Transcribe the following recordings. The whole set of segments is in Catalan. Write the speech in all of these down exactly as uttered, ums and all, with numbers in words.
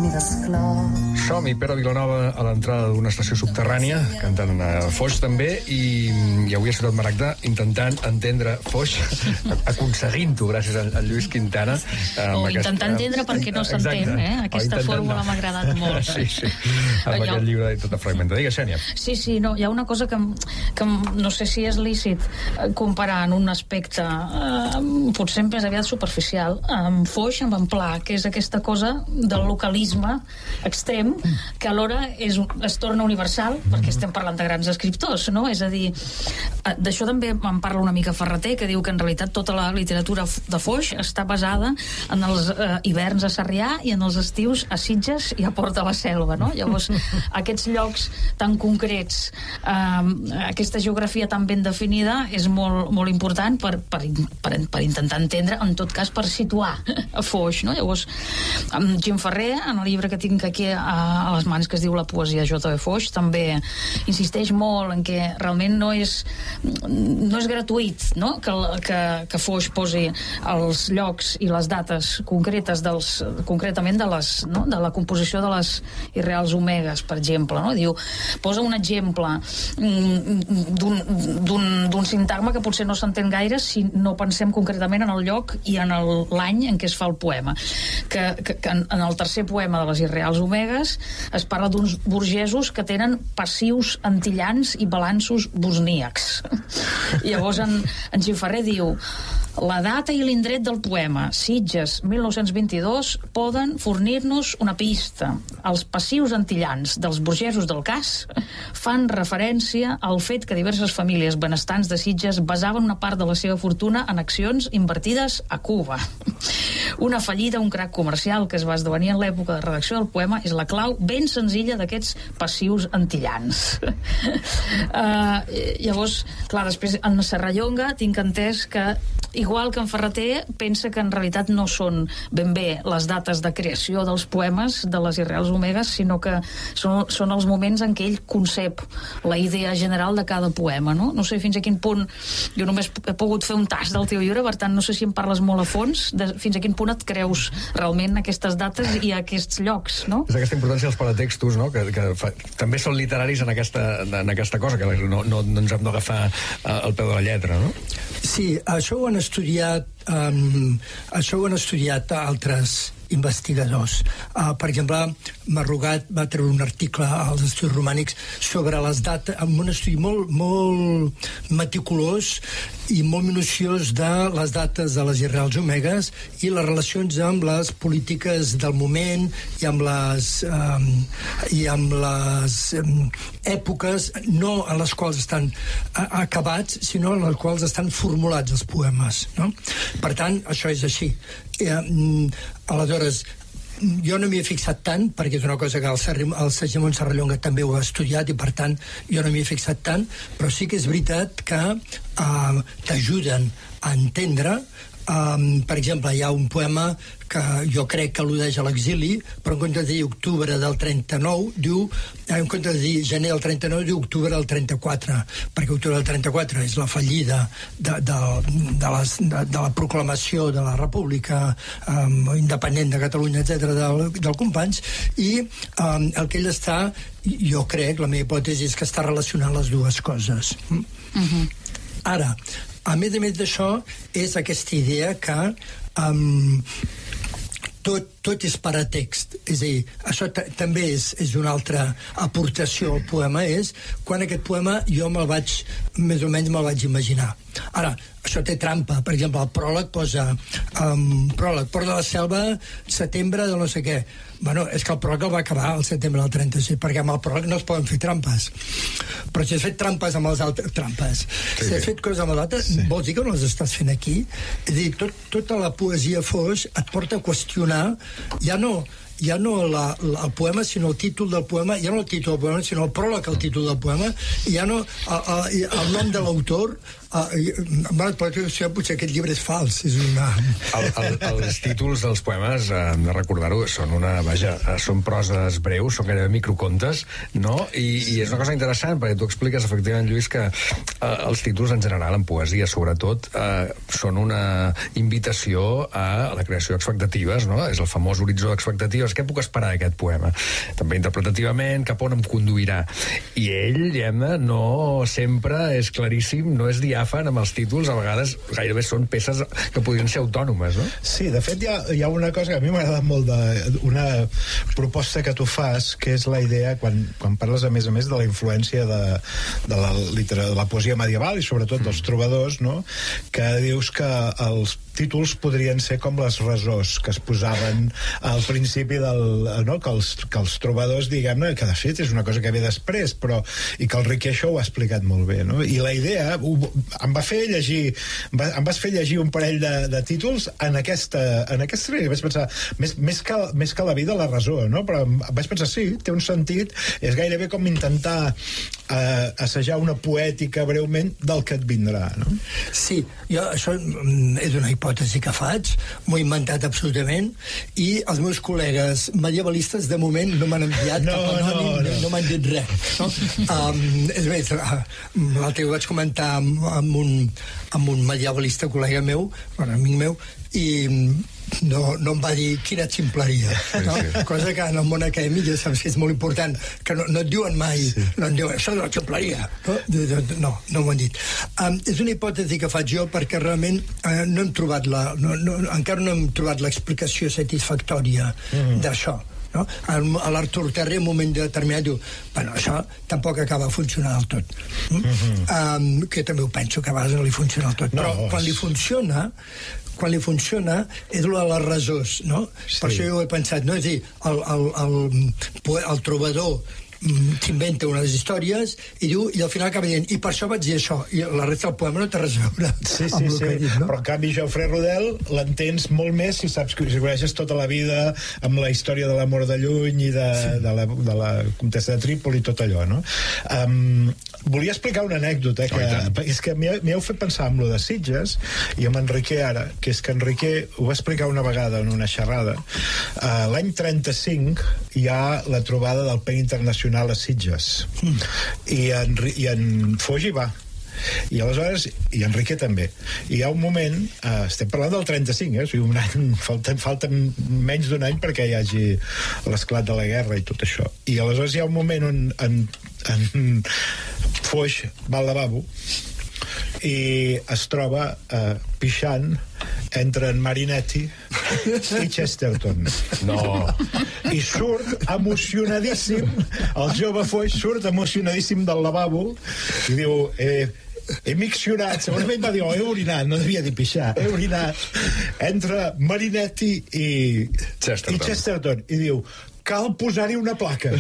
Som-hi, Pere Vilanova a l'entrada d'una estació subterrània, cantant a Foix també, i, i avui a Ciutat Maragda intentant entendre Foix, aconseguint-ho gràcies a, a Lluís Quintana. O aquest, intentar entendre perquè no s'entén, eh? Aquesta fórmula m'ha agradat molt. Sí, sí, amb aquest llibre de tota fragmenta. Digues, Xènia. Sí, sí, no, hi ha una cosa que, que no sé si és lícit comparar en un aspecte eh, potser més aviat superficial amb Foix, amb en Pla, que és aquesta cosa del localisme extrem que alhora és, es torna universal perquè estem parlant de grans escriptors, no? És a dir, d'això també en parla una mica Ferreter, que diu que en realitat tota la literatura de Foix està basada en els eh, hiverns a Sarrià i en els estius a Sitges i a Port de la Selva, no? Llavors, aquests llocs tan concrets, eh, aquesta geografia tan ben definida és molt, molt important per, per, per, per intentar entendre, en tot cas per situar a Foix, no? Llavors, amb Jim Ferrer, en el llibre que tinc aquí a, a les mans, que es diu La poesia J. V. Foix, també insisteix molt en que realment no és no és gratuït, no? Que, que, que Foix posi els llocs i les dates concretes dels, concretament de les, no? De la composició de les irreals omegues, per exemple, no? Diu, posa un exemple d'un sintagma que potser no s'entén gaire si no pensem concretament en el lloc i en l'any en què es fa el poema, que, que, que en, en el tercer poema de les irreals omegues es parla d'uns burgesos que tenen passius antillans i balanços bosníacs. Llavors en, en Gimferrer diu: la data i l'indret del poema, Sitges, mil nou-cents vint-i-dos, poden fornir-nos una pista. Els passius antillans dels burgesos del cas fan referència al fet que diverses famílies benestants de Sitges basaven una part de la seva fortuna en accions invertides a Cuba. Una fallida, un crac comercial que es va esdevenir en l'època de redacció del poema és la clau ben senzilla d'aquests passius antillans. uh, llavors, clar, després en Serrallonga tinc entès que igual que en Ferreter pensa que en realitat no són ben bé les dates de creació dels poemes de les irreals omegues, sinó que són, són els moments en què ell concep la idea general de cada poema, no? No sé fins a quin punt, jo només he pogut fer un tast del teu llibre, per tant no sé si em parles molt a fons de fins a quin punt et creus realment aquestes dates i aquests llocs, no? És aquesta importància dels paratextos, no? Que, que fa, també són literaris en aquesta, en aquesta cosa, que no, no, no ens hem d'agafar al peu de la lletra, no? Sí, això ho han estudiat um, això ho han estudiat altres investigadors. Uh, per exemple, Marrugat va treure un article als estudis romànics sobre les dates, amb un estudi molt, molt meticulós i molt minuciós de les dates de les irreals omegues i les relacions amb les polítiques del moment i amb les, um, i amb les um, èpoques, no en les quals estan uh, acabats, sinó en les quals estan formulats els poemes, no? Per tant, això és així. Eh, aleshores, jo no m'hi he fixat tant, perquè és una cosa que el, el Segimon Serrallonga també ho ha estudiat i per tant jo no m'hi he fixat tant, però sí que és veritat que eh, t'ajuden a entendre. Um, per exemple, hi ha un poema que jo crec que al·ludeix a l'exili, però en comptes de dir octubre del trenta-nou, diu, en comptes de dir gener del trenta-nou, diu octubre del trenta-quatre, perquè octubre del trenta-quatre és la fallida de, de, de, les, de, de la proclamació de la República um, independent de Catalunya, etcètera, del, del Companys, i um, el que ell està, jo crec, la meva hipòtesi és que està relacionant les dues coses. Mm? Uh-huh. Ara, a més a més d'això, és aquesta idea que um, tot, tot és paratext. És a dir, això també és, és una altra aportació al poema, és quan aquest poema jo me'l vaig, més o menys me'l vaig imaginar. Ara, això té trampa. Per exemple, el pròleg posa um, pròleg, Port de la Selva, setembre de no sé què. Bueno, és que el pròleg el va acabar el setembre del trenta-sis, perquè amb el pròleg no es poden fer trampes. Però si has fet trampes amb els altres... Trampes. Sí, si has fet coses amb els altres, sí. Vols dir que no les estàs fent aquí? És a dir, tot, tota la poesia Foix et porta a qüestionar, ja no... ja no la, la, el poema, sinó el títol del poema, ja no el títol del poema, sinó el pròleg al títol del poema, i ja no el, el, el nom de l'autor. Uh, bueno, potser, potser aquest llibre és fals, és una... El, el, els títols dels poemes, eh, hem de recordar-ho, són una, vaja, són proses breus, són gairebé microcontes, no? I, i és una cosa interessant, perquè tu expliques efectivament, Lluís, que eh, els títols en general, en poesia sobretot, eh, són una invitació a la creació d'expectatives, no? És el famós horitzó d'expectatives ostres, què puc esperar d'aquest poema? També interpretativament, cap on em conduirà? I ell, diguem-ne, no sempre és claríssim, no és diàfan amb els títols, a vegades gairebé són peces que podrien ser autònomes, no? Sí, de fet hi ha, hi ha una cosa que a mi m'ha agradat molt, de, una proposta que tu fas, que és la idea, quan, quan parles a més a més de la influència de, de, la, litera, de la poesia medieval i sobretot dels trobadors, no? Que dius que els títols podrien ser com les resors que es posaven al principi del... No? Que, els, que els trobadors, diguem-ne, que de fet és una cosa que ve després, però i que el Riquer això ho ha explicat molt bé, no? I la idea ho, em va fer llegir va, em vas fer llegir un parell de, de títols en aquesta, en aquesta vaig pensar, més, més, que, més que la vida la resó, no? Però vaig pensar, sí, té un sentit, és gairebé com intentar eh, assajar una poètica breument del que et vindrà, no? Sí, jo això és una hipòtesi que faig, m'ho he inventat absolutament, i els meus col·legues medievalistes de moment no m'han enviat no, cap anònim, no, no. no, no m'han dit res, no? um, és més, l'altre ho vaig comentar amb, amb, un, amb un medievalista col·lega meu, un amic meu, i no, no em va dir quina ximpleria, no? Sí, sí. Cosa que en el món acadèmic ja saps que és molt important, que no, no et diuen mai, sí. No et diuen, això és la ximpleria, no, no, no m'ho han dit. Um, és una hipòtesi que faig jo perquè realment uh, no hem trobat la, no, no, encara no hem trobat l'explicació satisfactòria mm. d'això. No? A l'Artur Terri en un moment determinat diu, bueno, això tampoc acaba de funcionar del tot, mm? Mm-hmm. um, que també ho penso, que a vegades no li funciona del tot, no, però quan li funciona quan li funciona és el de les resors, no? Sí. Per això jo ho he pensat, no? És a dir, el, el, el, el trobador s'inventa unes històries i diu, i al final acaba dient, i per això vaig dir això, i la resta del poema no té res a veure sí, sí, amb el sí. que he dit, no? Però en canvi Geoffrey Rodel l'entens molt més si saps que si coneixes tota la vida amb la història de l'amor de Lluny i de, sí. de, la, de la comtessa de Trípoli i tot allò, no? Um, volia explicar una anècdota que oh, és que m'hi heu fet pensar amb lo de Sitges i amb Enriquer ara, que és que Enriquer ho va explicar una vegada en una xerrada. Uh, l'any trenta-cinc hi ha la trobada del Pen Internacional a Sitges mm. i, en, i en Foix hi va i aleshores, i Enriquer també, i hi ha un moment, eh, estem parlant del trenta-cinc, eh? O sigui, un any, falten, falten menys d'un any perquè hi hagi l'esclat de la guerra i tot això, i aleshores hi ha un moment on en, en Foix va al lavabo i es troba eh, pixant entre en Marinetti i Chesterton. No. I surt emocionadíssim, el jove Foix surt emocionadíssim del lavabo i diu, eh, he miccionat, segurament va dir, oh, he orinat, no devia dir pixar, he orinat entre Marinetti i Chesterton, i, Chesterton, i diu, cal posar-hi una placa.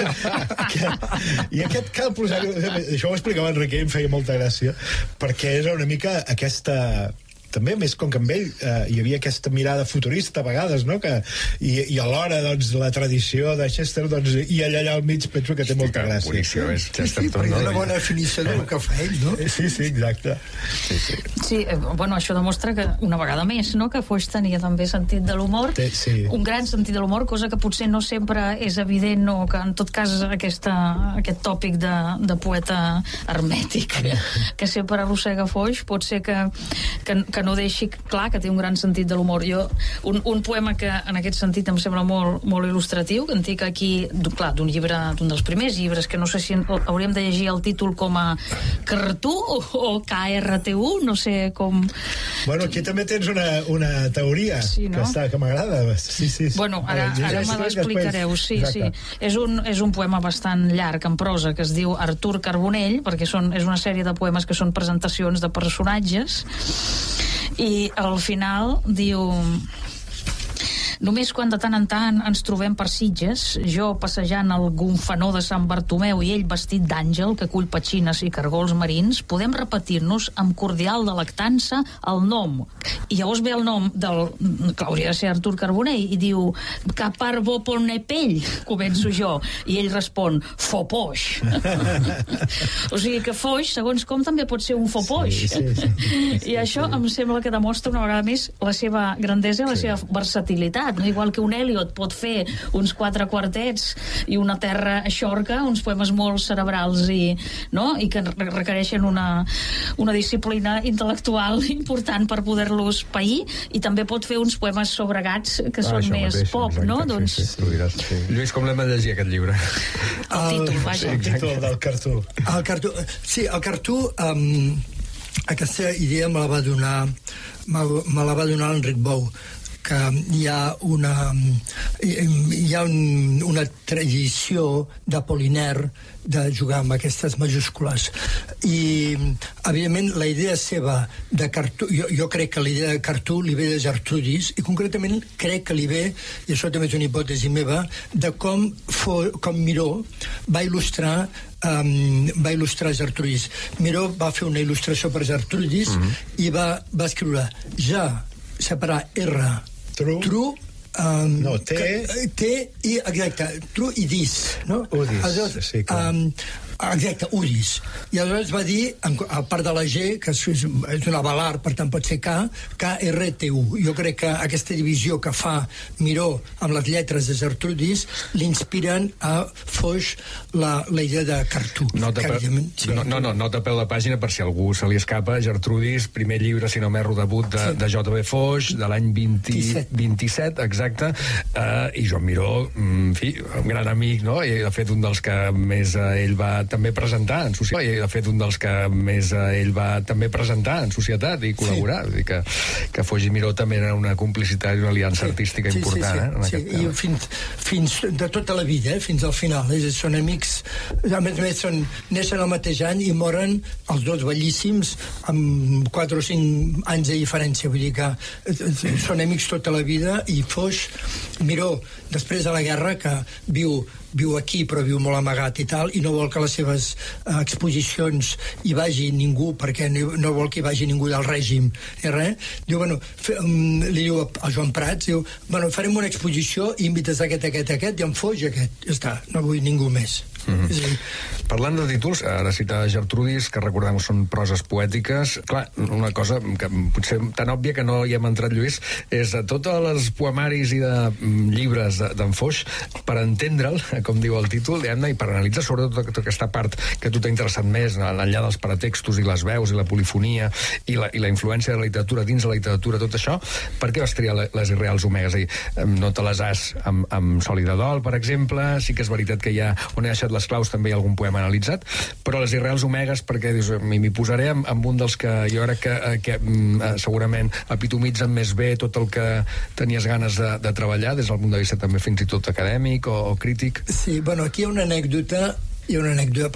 I aquest cal posar-hi... Això ho explicava Enriquer i em feia molta gràcia, perquè és una mica aquesta... també, més com que amb ell eh, hi havia aquesta mirada futurista a vegades, no? Que, i, i alhora, doncs, la tradició de Chester, doncs, i allà, allà al mig penso que té Hosti, molta gràcia. Boníssim, és Chesterton, sí, no? Una bona definició del que fa ell, no? Sí, sí, exacte. Sí, sí. Sí, eh, bueno, això demostra que una vegada més, no?, que Foix tenia també sentit de l'humor, sí. Un gran sentit de l'humor, cosa que potser no sempre és evident, o que en tot cas aquesta, aquest tòpic de, de poeta hermètic que sempre arrossega Foix, pot ser que, que, que no deixi clar que té un gran sentit de l'humor. Jo, un, un poema que en aquest sentit em sembla molt, molt il·lustratiu, que en tinc aquí, clar, d'un llibre, d'un dels primers llibres, que no sé si hauríem de llegir el títol com a Cartú o, o K R T U, no sé com... Bueno, aquí també tens una, una teoria sí, no? que, està, que m'agrada. Sí, sí, sí. Bueno, ara, ara me l'explicareu. Sí, sí. És un, és un poema bastant llarg, en prosa, que es diu Artur Carbonell, perquè són, és una sèrie de poemes que són presentacions de personatges, i al final diu: només quan de tant en tant ens trobem per Sitges, jo passejant el gonfanó de Sant Bartomeu i ell vestit d'àngel que cull petxines i cargols marins, podem repetir-nos amb cordial delectança el nom. I llavors ve el nom del... que hauria de ser Artur Carbonell, i diu: Capar bo pone pell, començo jo. I ell respon: Fopoix. O sigui que Foix, segons com, també pot ser un fopoix. Sí, sí, sí, sí, I això em sembla que demostra una vegada més la seva grandesa i la sí. seva versatilitat. llibertat, no? Igual que un Eliot pot fer uns quatre quartets i una terra xorca, uns poemes molt cerebrals i, no? I que requereixen una, una disciplina intel·lectual important per poder-los pair, i també pot fer uns poemes sobre gats que ah, són més mateix, pop, exacte, no? Sí, doncs... sí, sí, diràs, sí. Lluís, com l'hem de llegir, aquest llibre? El títol, vaja. Sí, el títol del Cartú. El Cartú, sí, el Cartú, um, aquesta idea me la va donar, me, me la va donar l'Enric Bou, que hi ha una hi ha un, una tradició d'Apollinaire de jugar amb aquestes majúscules, i evidentment la idea seva de Cartú, jo, jo crec que la idea de Cartú li ve de Gertrudis, i concretament crec que li ve, i això també és una hipòtesi meva, de com, fo, com Miró va il·lustrar Um, va il·lustrar Gertrudis. Miró va fer una il·lustració per Gertrudis mm-hmm. i va, va escriure ja, separar R True, true um, no, T T i, exacte, true i dis, no? Udis, aleshores, sí, clar. Um, exacte, Udis. I aleshores va dir, a part de la G, que és, és una avalar, per tant pot ser K, K R T U. Jo crec que aquesta divisió que fa Miró amb les lletres de Gertrudis l'inspiren a Foix la, la idea de Cartú. Nota per, sí. no, no, no, nota peu de pàgina per si algú se li escapa. Gertrudis, primer llibre, si no m'erro, debut de, sí. de J B Foix, de l'any vint-i-set, exacte, uh, i Joan Miró, en fi, un gran amic, no? I de fet un dels que més uh, ell va també presentar en societat, i de fet un dels que més eh, ell va també presentar en societat i col·laborar, sí. Vull dir que, que Foix i Miró també era una complicitat i una aliança sí. artística sí, important, sí, sí. Eh, en sí. aquest tema. I fins, fins de tota la vida, eh, fins al final, eh, són amics, a més a més són, neixen el mateix any i moren els dos bellíssims amb quatre o cinc anys de diferència, vull dir que són amics tota la vida, i Foix, Miró, després de la guerra, que viu viu aquí però viu molt amagat i tal, i no vol que les seves uh, exposicions hi vagi ningú, perquè no, no vol que hi vagi ningú del règim i res, diu, bueno, fe, um, li diu a, a Joan Prats, diu, bueno, farem una exposició i invites aquest, aquest, aquest i em Foix aquest, ja està, no vull ningú més. Mm-hmm. És a dir, parlant de títols, ara cita Gertrudis, que recordem són proses poètiques. Clar, una cosa que potser tan òbvia que no hi hem entrat, Lluís, és a tots els poemaris i de mm, llibres d'en Foix, per entendre'l, com diu el títol, diguem-ne, i per analitzar sobretot tota aquesta part que a tu t'ha interessat més, enllà dels paratextos i les veus i la polifonia i la, i la influència de la literatura dins de la literatura, tot això, per què vas triar les irreals omegues? És a dir, no te les has amb, amb Sol i de Dol, per exemple, sí que és veritat que hi ha, on he deixat les claus també hi ha algun poema analitzat, però les irreals omegues, perquè dius, m'hi posaré amb, amb un dels que jo crec que, que eh, segurament epitomitzen més bé tot el que tenies ganes de, de treballar, des del punt de vista també fins i tot acadèmic o, o crític. sí, bueno, aquí hi ha una anècdota, hi ha una anècdota